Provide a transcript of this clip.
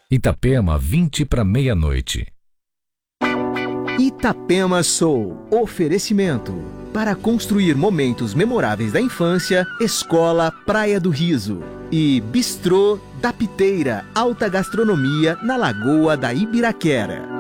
Itapema, 20 para meia-noite. Itapema Soul. Oferecimento. Para construir momentos memoráveis da infância, Escola Praia do Riso. E Bistrô da Piteira, alta gastronomia na Lagoa da Ibiraquera.